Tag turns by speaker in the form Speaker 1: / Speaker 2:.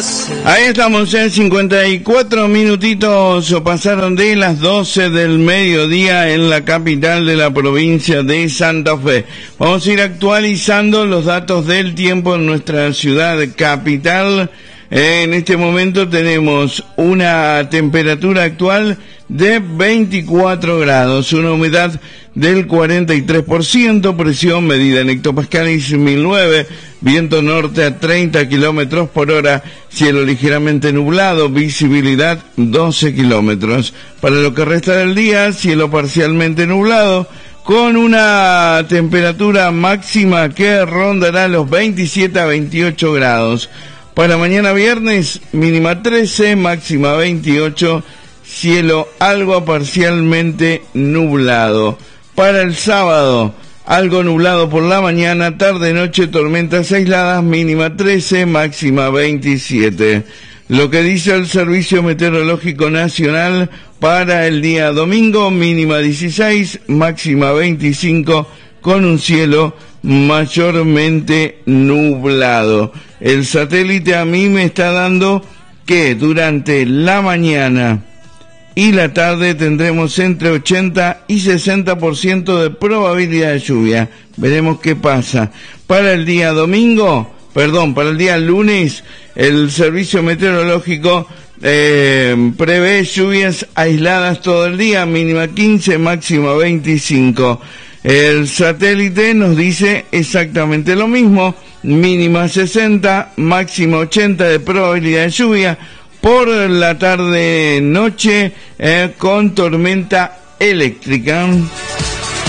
Speaker 1: Ahí estamos, 54 minutitos pasaron de las 12 del mediodía en la capital de la provincia de Santa Fe. Vamos a ir actualizando los datos del tiempo en nuestra ciudad capital. En este momento tenemos una temperatura actual de 24 grados, una humedad del 43%, presión medida en hectopascales 1009, viento norte a 30 kilómetros por hora, cielo ligeramente nublado, visibilidad 12 kilómetros. Para lo que resta del día, cielo parcialmente nublado, con una temperatura máxima que rondará los 27 a 28 grados. Para mañana viernes, mínima 13, máxima 28, cielo algo parcialmente nublado. Para el sábado, algo nublado por la mañana, tarde-noche, tormentas aisladas, mínima 13, máxima 27. Lo que dice el Servicio Meteorológico Nacional para el día domingo, mínima 16, máxima 25, con un cielo mayormente nublado. El satélite a mí me está dando que durante la mañana y la tarde tendremos entre 80 y 60% de probabilidad de lluvia. Veremos qué pasa. Para el día para el día lunes, el Servicio Meteorológico prevé lluvias aisladas todo el día, mínima 15, máxima 25. El satélite nos dice exactamente lo mismo, mínima 60, máxima 80 de probabilidad de lluvia, por la tarde-noche con tormenta eléctrica.